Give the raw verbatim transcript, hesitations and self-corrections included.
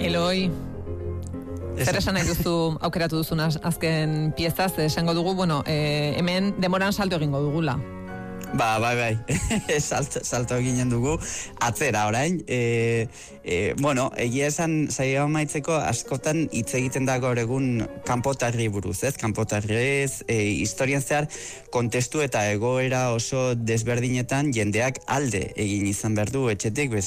Eloi, zer esan nahi duzu aukeratu duzun azken piezaz, esango dugu, bueno, e, hemen demoran salto egingo dugula. Ba, bai, bai, salto, salto eginen dugu, atzera orain, e, e, bueno, egia esan saio amaitzeko askotan hitz egiten da gaur egun kanpotarri buruz, ez? Kanpotarriz, e, historian zehar kontestu eta egoera oso desberdinetan jendeak alde egin izan behar du etxetik,